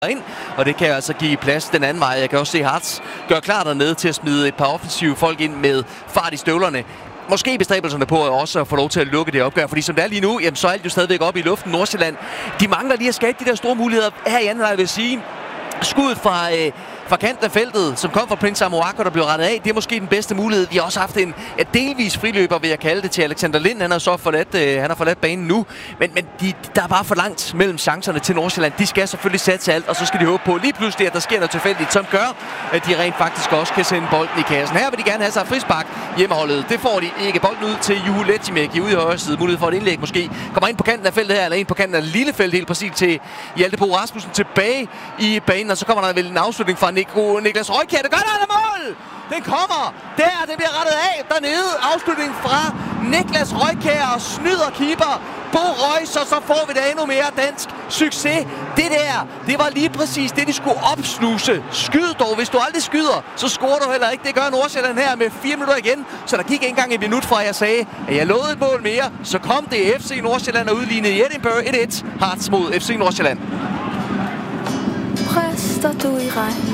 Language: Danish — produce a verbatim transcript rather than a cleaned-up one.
ind, og det kan altså give plads den anden vej. Jeg kan også se Hartz gøre klar dernede til at smide et par offensive folk ind med fart i støvlerne. Måske bestræbelserne på også at få lov til at lukke det opgør, fordi som det er lige nu, jamen, så er alt jo stadigvæk oppe i luften. Nordsjælland, de mangler lige at skabe de der store muligheder. Her i anden, jeg vil sige, skuddet fra, øh, fra kanten af feltet, som kom fra Prince Amoako, der blev rettet af, det er måske den bedste mulighed. Vi har også haft en et delvis friløber, vil jeg kalde det, til Alexander Lind. Han har så forladt, øh, han har forladt banen nu, men, men de, der er bare for langt mellem chancerne til Nordsjælland. De skal selvfølgelig satse alt, og så skal de håbe på lige pludselig, at der sker noget tilfældigt, som gør, at de rent faktisk også kan sende bolden i kassen. Her vil de gerne have sig frispark hjemmeholdet. Det får de ikke. Bolden ud til Juhu Lechimäki ude i højre side. Mulighed for et indlæg måske. Kommer ind på kanten af feltet her, eller ind på kanten af lille felt helt præcis til Hjalte Bo Rasmussen tilbage i banen, og så kommer der vel en afslutning fra Nico, Niklas Røykjær. Det gør der, der mål! Den kommer! Der, det bliver rettet af dernede. Afslutning fra Niklas Røykjær og snyder keeper Bo Reus, og så får vi da endnu mere dansk succes. Det der, det var lige præcis det, de skulle opsnuse. Skyd dog. Hvis du aldrig skyder, så scorer du heller ikke. Det gør Nordsjælland her med fire minutter igen. Så der gik ikke engang et minut fra, jeg sagde, at jeg lovede et mål mere. Så kom det F C Nordsjælland og udlignede i Edinburgh et et. Hartz mod F C Nordsjælland. Præster du i regn.